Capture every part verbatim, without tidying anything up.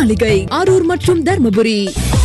மாளிகை, அரூர் மற்றும் தர்மபுரி.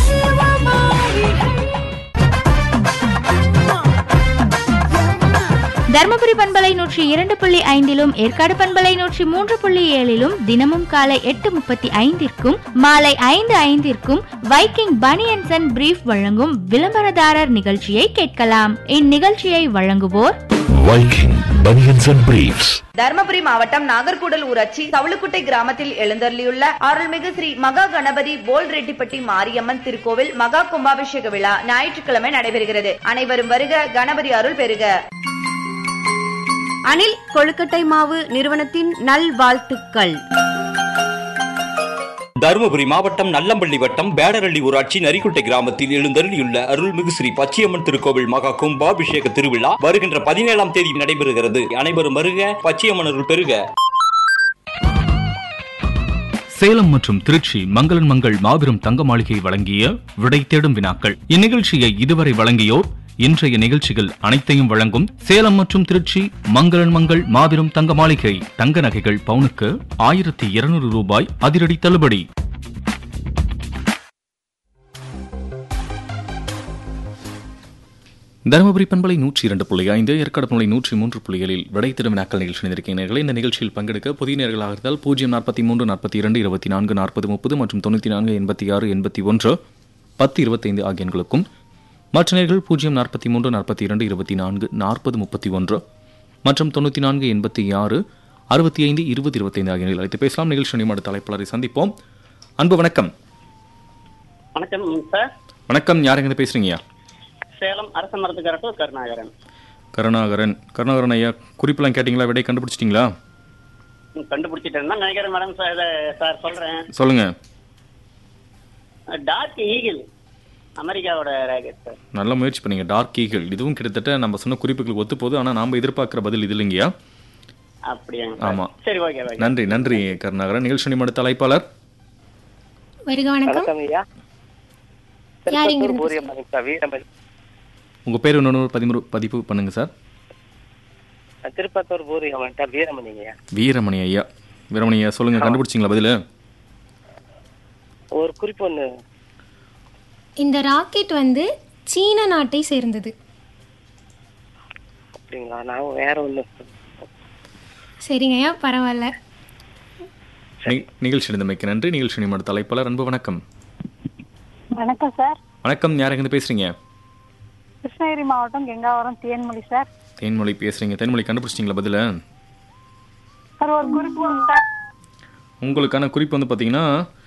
தர்மபுரி பண்பலை நூற்றி இரண்டு புள்ளி ஐந்திலும் ஏற்காடு பண்பலை நூற்றி மூன்று புள்ளி ஏழிலும் தினமும் காலை எட்டு முப்பத்தி ஐந்திற்கும் மாலை ஐந்து ஐந்திற்கும் வைக்கிங் பனியன்ஸ் அண்ட் பிரீஃப் வழங்கும் விளம்பரதாரர் நிகழ்ச்சியை கேட்கலாம். இந்நிகழ்ச்சியை வழங்குவோர் Viking banians and briefs. Dharmapuri மாவட்டம் நாகர்கூடல் ஊராட்சி தவளுக்குட்டை கிராமத்தில் எழுந்தருளியுள்ள அருள்மிகு ஸ்ரீ மகா கணபதி போல்ரெட்டிப்பட்டி மாரியம்மன் திருக்கோவில் மகா கும்பாபிஷேக விழா ஞாயிற்றுக்கிழமை நடைபெறுகிறது. அனைவரும் வருக, கணபதி அருள் பெறுக. அனில் கொழுக்கட்டை மாவு நிறுவனத்தின் நல்வாழ்த்துக்கள். தருமபுரி மாவட்டம் நல்லம்பள்ளி வட்டம் பேடரள்ளி ஊராட்சி நரிக்குட்டை கிராமத்தில் எழுந்தருளியுள்ள அருள்மிகு ஸ்ரீ பச்சையம்மன் திருக்கோவில் மகா கும்பாபிஷேக திருவிழா வருகின்ற பதினேழாம் தேதி நடைபெறுகிறது. அனைவரும் வருக, பச்சையம்மன் அருள் பெறுக. சேலம் மற்றும் திருச்சி மங்களன் மங்கள் மாபெரும் தங்க மாளிகை வழங்கிய விடை தேடும் வினாக்கள். இந்நிகழ்ச்சியை இதுவரை வழங்கியோர் இன்றைய நிகழ்ச்சிகள் அனைத்தையும் வழங்கும் சேலம் மற்றும் திருச்சி மங்களன் மங்கள் மாபெரும் தங்க மாளிகை. தங்க நகைகள் பவுனுக்கு ஆயிரத்தி இருநூறு ரூபாய் அதிரடி தள்ளுபடி. தருமபுரி பண்பலை நூற்றி இரண்டு புள்ளி ஐந்து, ஏற்காடு பண்பலை நூற்றி மூன்று புள்ளிகளில் விடை தேடும் வினாக்கள் நிகழ்ச்சி நினைக்கிறீர்கள். இந்த நிகழ்ச்சியில் பங்கெடுக்க புதிய நேர்களாக இருந்தால் பூஜ்ஜியம் நாற்பத்தி மூன்று நாற்பத்தி இரண்டு இருபத்தி நான்கு நாற்பது முப்பது மற்றும் தொண்ணூற்றி நான்கு எண்பத்தி ஆறு எண்பத்தி ஒன்று பத்து இருபத்தைந்து ஆகிய எண்களுக்கும், மற்ற நேர்கள் பூஜ்ஜியம் நாற்பத்தி மூன்று நாற்பத்தி இரண்டு இருபத்தி நான்கு நாற்பது முப்பத்தி ஒன்று மற்றும் தொண்ணூற்றி நான்கு எண்பத்தி ஆறு அறுபத்தி ஐந்து இருபது இருபத்தைந்து ஆகிய அழைத்து பேசலாம். நிகழ்ச்சி அடுத்த தலைப்பாளரை சந்திப்போம். அன்பு வணக்கம். வணக்கம் சார். வணக்கம், யார் எங்க பேசுறீங்க? சேலம் அரச மரத்துக்காரர் கருணாகரன். கருணாகரன் கருணாகரன் ஐயா, குறிப்பெல்லாம் கேட்டீங்களா? விடை கண்டுபிடிச்சிட்டீங்களா? கண்டுபிடிச்சிட்டேன் நினைக்கிறேன் மேடம். சார் சொல்றேன், சொல்லுங்க. டார்க் ஈகிள், அமெரிக்காவோட ராக்கெட் சார். நல்ல முயற்சி பண்ணீங்க. டார்க் ஈகிள் இதுவும் கிட்டத்தட்ட நம்ம சொன்ன குறிப்புகளுக்கு ஒத்து போகுது. ஆனால் நாம எதிர்பார்க்கிற பதில் இது இல்லைங்கய்யா. அப்படியா? ஆமா. சரி, ஓகே. நன்றி நன்றி கருணாகரன். நிகழ்ச்சி அடுத்த அழைப்பாளர். வருக, வணக்கம். உங்க பேர் இன்னொரு பதிமூணு பதிப்பு பண்ணுங்க சார். திருப்பத்தூர் வீரமணி. வீரமணி ஐயா, வீரமணி ஐயா சொல்லுங்க, கண்டுபிடிச்சிங்களா பதில்? ஒரு குறிப்பு ஒன்று. இந்த ராக்கெட் வந்து சீன நாட்டை சேர்ந்தது. அப்படிங்களா? நான் வேற ஒன்று. சரிங்கய்யா, பரவாயில்ல. நிகழ்ச்சி இருந்தமைக்கு நன்றி. நிகழ்ச்சி நிமிட தலைப்பாளர். அன்பு வணக்கம். வணக்கம் சார். வணக்கம், யார் எங்க பேசுறீங்க? கிருஷ்ணகிரி மாவட்டம் கெங்காவரம் தேன்மொழி சார். தேன்மொழி பேசுறீங்க. தேன்மொழி கண்டுபிடிச்சிட்டீங்களா பதில? சார் ஒரு குறிப்பு சார். உங்களுக்கான குறிப்பு வந்து பார்த்தீங்கன்னா,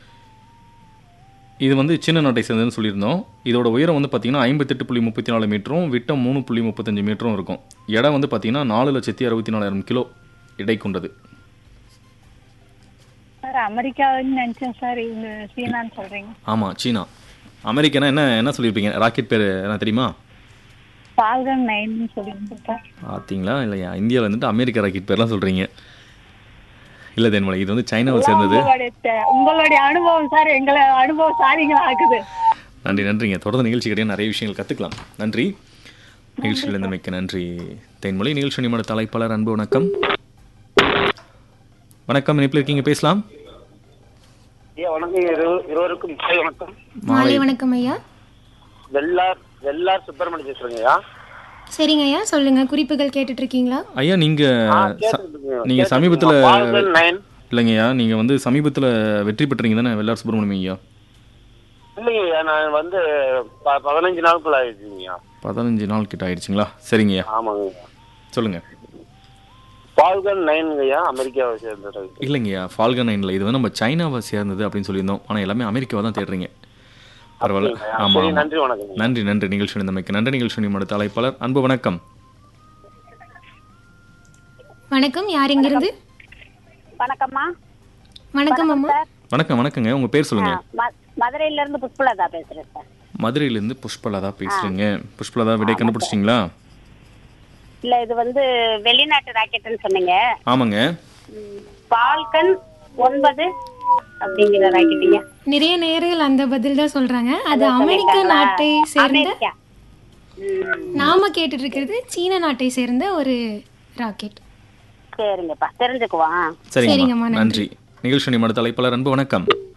இது வந்து சீன நாட்டை சேர்ந்ததுன்னு சொல்லியிருந்தோம். இதோட உயரம் வந்து பார்த்தீங்கன்னா ஐம்பத்தெட்டு புள்ளி முப்பத்தி நாலு மீட்டரும் விட்டம் மூணு புள்ளி முப்பத்தஞ்சு மீட்டரும் இருக்கும். இடம் வந்து பார்த்தீங்கன்னா நாலு லட்சத்தி அறுபத்தி நாலாயிரம் கிலோ இடை கொண்டது. சார் அமெரிக்கான்னு நினைச்சேன் சார், இந்த சீனான்னு சொல்றீங்க. ஆமாம், சீனா. அமெரிக்கானா என்ன என்ன சொல்லியிருப்பீங்க? ராக்கெட் பேர் என்ன தெரியுமா? ஃபால்கன் நைன் சொல்லியிருந்தேன் சார். பார்த்தீங்களா? இல்லையா, இந்தியாவில் வந்துட்டு அமெரிக்கா ராக்கெட் பேர்லாம் சொல்கிறீங்க. இல்லை தேன்மொழி, இது வந்து சைனாவை சேர்ந்தது. உங்களுடைய அனுபவம் சார், எங்களை அனுபவம் சாரிங்களா ஆகுது. நன்றி நன்றிங்க. தொடர்ந்து நிகழ்ச்சி கிடையாது, நிறைய விஷயங்கள் கற்றுக்கலாம். நன்றி. நிகழ்ச்சியில் இருந்து மிக்க நன்றி தேன்மொழி. நிகழ்ச்சி நிமிட தலைப்பாளர். அன்பு வணக்கம். வணக்கம், இணைப்பில் இருக்கீங்க, பேசலாம். மாலை வணக்கம் ஐயா. வெள்ளார் வெள்ளார் சுப்பிரமணியம் பேசுறீங்கய்யா. சரிங்க ஐயா, சொல்லுங்க. குறிப்புகள் கேட்டுட்டு இருக்கீங்களா? ஐயா, நீங்க நீங்க சமீபத்துல இல்லைங்கய்யா, நீங்க வந்து சமீபத்துல வெற்றி பெற்றீங்க தானே வெள்ளார் சுப்பிரமணியம் ஐயா? இல்லைங்கய்யா, நான் வந்து பதினஞ்சு நாளுக்குள்ள ஆயிடுச்சுங்கய்யா. பதினஞ்சு நாள் கிட்ட ஆயிடுச்சுங்களா? சரிங்கய்யா. ஆமாங்க. சொல்லுங்க. ஃபால்கன் நைன்ங்கய்யா, அமெரிக்காவை சேர்ந்தது. இல்லைங்கய்யா, ஃபால்கன் நைன்ல இது வந்து நம்ம சைனாவை சேர்ந்தது அப்படின்னு சொல்லியிருந்தோம். ஆனால் எல்லாமே அமெரிக்காவை தான் தேடுறீங்க. பரவாயில்ல. ஆமா, நன்றி, வணக்கம். நன்றி நன்றி. நிகழ்ச்சி இருந்தமைக்கு நன்றி. நிகழ்ச்சி அடுத்த அழைப்பாளர். அன்பு வணக்கம். வணக்கம், யார் எங்கிருந்து? வணக்கம்மா. வணக்கம் அம்மா. வணக்கம். வணக்கங்க, உங்க பேர் சொல்லுங்க. மதுரையில இருந்து புஷ்பலதா பேசுறேன் சார். மதுரையில இருந்து புஷ்பலதா பேசுறீங்க. புஷ்பலதா, விடை கண்டுபிடிச்சிட்டீங்களா? இல்ல, இது வந்து வெளிநாட்டு ராக்கெட்னு சொன்னீங்க. ஆமாங்க. ஃபால்கன் ஒன்பது அப்படிங்கிற ராக்கெட்டுங்க. நிறைய நேர்கள் அந்த பதில் தான் சொல்றாங்க. அது அமெரிக்க நாட்டை சேர்ந்த. நாம கேட்டுட்டு இருக்கிறது சீன நாட்டை சேர்ந்த ஒரு ராக்கெட். சரிங்கப்பா, தெரிஞ்சுக்குவா. சரிங்கம்மா, நன்றி. நிகழ்ச்சி அடுத்த அழைப்பாளர். அன்பு வணக்கம்.